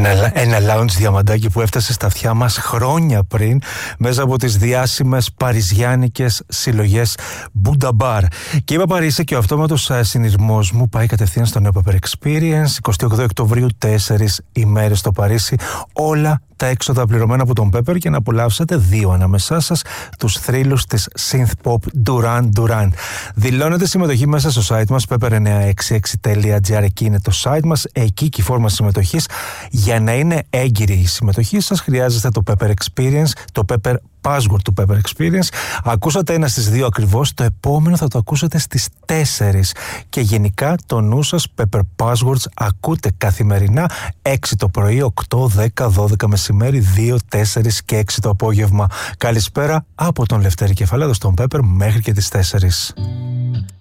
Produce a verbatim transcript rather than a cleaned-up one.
Ένα, ένα lounge διαμαντάκι που έφτασε στα αυτιά μας χρόνια πριν μέσα από τις διάσημες παριζιάνικες συλλογές Buddha Bar. Και είπα Παρίσι και ο αυτόματος συνειρμός μου πάει κατευθείαν στο νέο Pepper Experience. εικοστή ογδόη Οκτωβρίου, τέσσερις ημέρες στο Παρίσι. Όλα τα έξοδα πληρωμένα από τον Pepper και να απολαύσετε δύο ανάμεσά σας τους θρύλους της synth pop Duran Duran. Δηλώνετε συμμετοχή μέσα στο site μας pepper εννιακόσια εξήντα έξι τελεία τζι άρ. Εκεί είναι το site μας, εκεί και η φόρμα συμμετοχής. Για να είναι έγκυρη η συμμετοχή σας χρειάζεστε το Pepper Experience, το Pepper password του Pepper Experience. Ακούσατε ένα στις δύο ακριβώς, το επόμενο θα το ακούσετε στις τέσσερις. Και γενικά το νου σας Pepper Passwords ακούτε καθημερινά έξι το πρωί, οκτώ, δέκα, δώδεκα μεσημέρι, δύο, τέσσερα και έξι το απόγευμα. Καλησπέρα από τον Λευτέρη Κεφαλάδο στον Pepper μέχρι και τις τέσσερις.